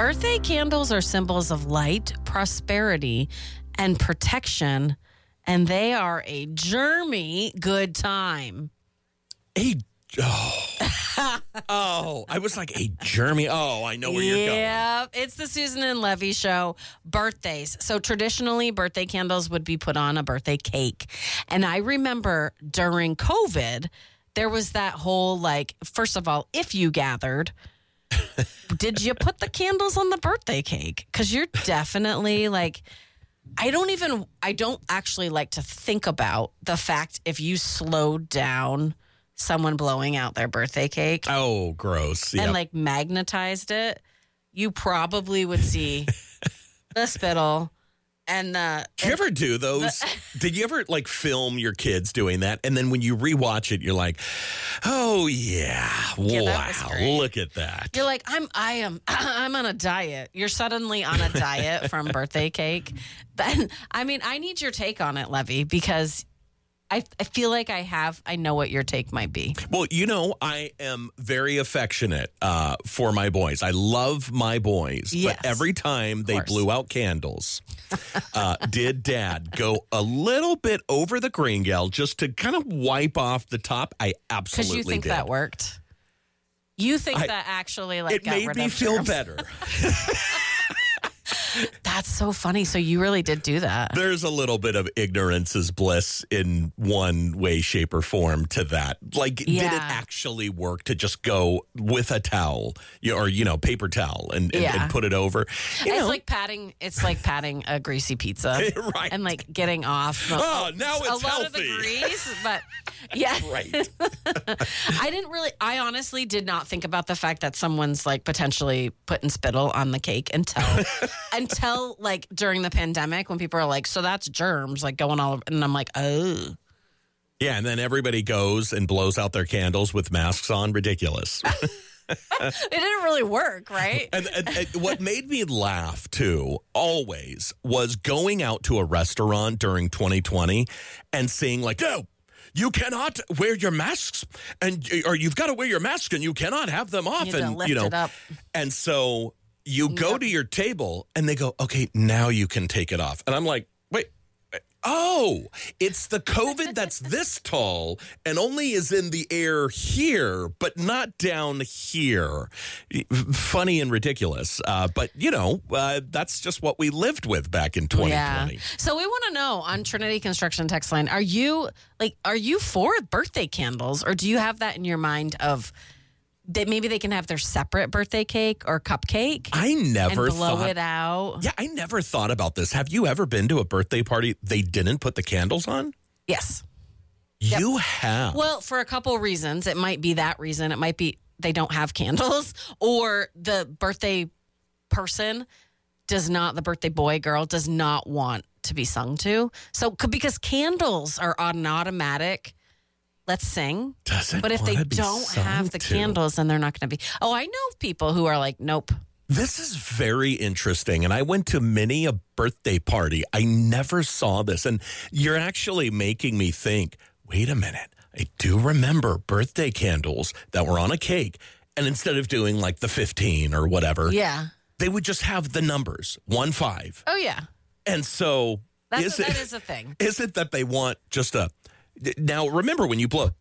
Birthday candles are symbols of light, prosperity, and protection, and they are a germy good time. I was like, a germy. Oh, I know where you're going. Yeah, it's the Susan and Levy show. Birthdays. So traditionally, birthday candles would be put on a birthday cake. And I remember during COVID, there was that whole, like, first of all, if you gathered, did you put the candles on the birthday cake? Because you're definitely like, I don't actually like to think about the fact if you slowed down someone blowing out their birthday cake. Oh, gross. And like magnetized it, you probably would see the spittle. And did you ever do those? Did you ever like film your kids doing that? And then when you rewatch it, you're like, oh yeah, wow, look at that. You're like, I'm on a diet. You're suddenly on a diet from birthday cake. Then I need your take on it, Levy, because I feel like I know what your take might be. Well, I am very affectionate for my boys. I love my boys. Yes, but every time they blew out candles, did Dad go a little bit over the Gringale just to kind of wipe off the top? I absolutely did. Because you think that worked? You think that actually got rid of it made me feel germs? better. That's so funny. So you really did do that. There's a little bit of ignorance is bliss in one way, shape, or form to that. Like, did it actually work to just go with a towel or, paper towel and put it over? It's like patting a greasy pizza. Right. And like getting off. Now it's a lot healthy. of the grease, but yeah. Right. I honestly did not think about the fact that someone's like potentially putting spittle on the cake until like during the pandemic when people are like, so that's germs like going all over. And I'm like, oh. Yeah, and then everybody goes and blows out their candles with masks on. Ridiculous. It didn't really work, right? And what made me laugh, too, always, was going out to a restaurant during 2020 and seeing like, no, you cannot wear your masks, or you've got to wear your mask and you cannot have them off. You lift it up. And so you go to your table and they go, okay, now you can take it off. And I'm like, wait. Oh, it's the COVID that's this tall and only is in the air here, but not down here. Funny and ridiculous. But, that's just what we lived with back in 2020. Yeah. So we want to know on Trinity Construction text line, are you for birthday candles, or do you have that in your mind of that maybe they can have their separate birthday cake or cupcake? I never blow it out. Yeah, I never thought about this. Have you ever been to a birthday party they didn't put the candles on? Yes. You have. Well, for a couple reasons. It might be that reason. It might be they don't have candles, or the birthday person the birthday boy, girl does not want to be sung to. So because candles are on an automatic, let's sing. But if they don't have the candles, then they're not going to be. Oh, I know people who are like, nope. This is very interesting. And I went to many a birthday party. I never saw this. And you're actually making me think, wait a minute. I do remember birthday candles that were on a cake. And instead of doing like the 15 or whatever, they would just have the numbers 1, 5. Oh, yeah. And so that is a thing. Is it that they want just a... Now, remember when you blow...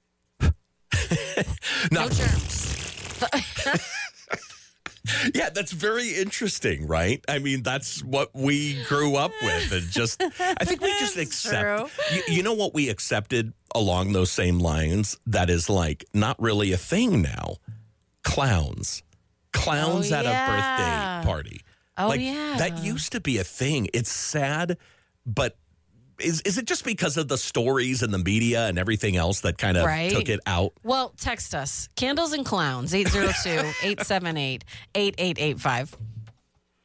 No germs. Yeah, that's very interesting, right? I mean, that's what we grew up with. And just, I think we just accept... You know what we accepted along those same lines that is like not really a thing now? Clowns. Clowns at a birthday party. Oh, That used to be a thing. It's sad, but is it just because of the stories and the media and everything else that kind of took it out? Well, text us. Candles and Clowns, 802-878-8885.